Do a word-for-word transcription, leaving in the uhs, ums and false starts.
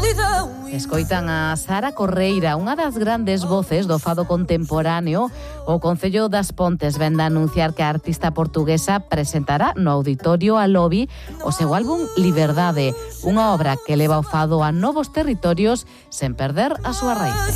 Escoitan a Sara Correira, unha das grandes voces do fado contemporáneo. O Concello das Pontes vende a anunciar que a artista portuguesa presentará no Auditorio Alobi o seu álbum Liberdade, unha obra que leva o fado a novos territorios sen perder a súa raíz.